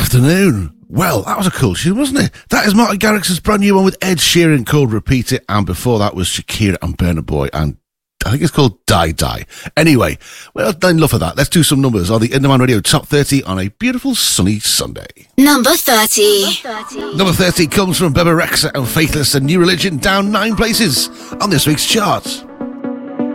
afternoon. Well, that was a cool tune, wasn't it? That is Martin Garrix's brand new one with Ed Sheeran called Repeat It, and before that was Shakira and Burna Boy, and I think it's called Die Die. Anyway, well, enough of that. Let's do some numbers on the Indie Radio Top 30 on a beautiful sunny Sunday. Number 30. Number 30 comes from Bebe Rexha and Faithless, and New Religion, down 9 places on this week's chart.